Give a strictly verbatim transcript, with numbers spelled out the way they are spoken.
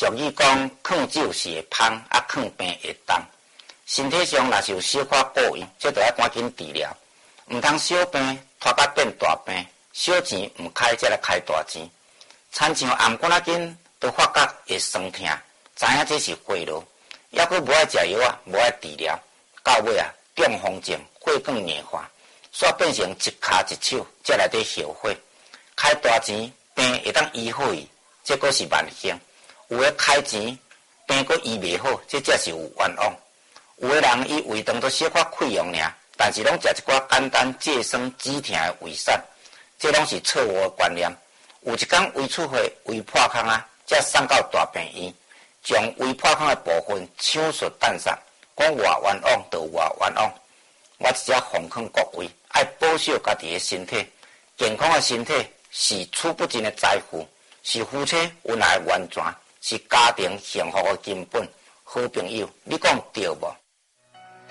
俗语讲，囥酒是会芳，啊囥病会重。身体上若是有小可顾应，这就要赶紧治疗。毋通小病拖甲变大病，小钱毋开才来开大钱。亲像颔管仔紧都发觉会酸痛，知影这是血痨，抑佫无爱食药啊，无爱治疗，到尾啊中风症、血管硬化，煞变成一骹一手才来得后悔。开大钱病会当医好伊，这佫是万幸；有诶开钱病佫医袂好，这才是有冤枉。有诶人伊胃肠都小可溃疡尔，但是拢食一寡简单戒酸止痛诶胃散，这拢是错误诶观念。有一天胃出血、胃破空啊，才送到大病院，将胃破空诶部分手术断杀，讲偌冤枉就偌冤枉。我一只奉劝各位，爱保守家己诶身体，健康诶身体是储不尽诶财富，是夫妻恩爱诶源泉，是家庭幸福诶根本。好朋友，你讲对无？